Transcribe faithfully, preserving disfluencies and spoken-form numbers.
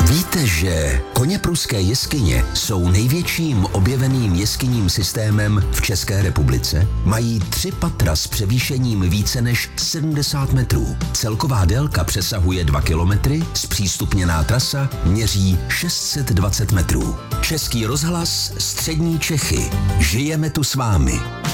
Víte, že Koněpruské jeskyně jsou největším objeveným jeskyním systémem v České republice? Mají tři patra s převýšením více než sedmdesát metrů. Celková délka přesahuje dva kilometry, zpřístupněná trasa měří šest set dvacet metrů. Český rozhlas Střední Čechy. Žijeme tu s vámi.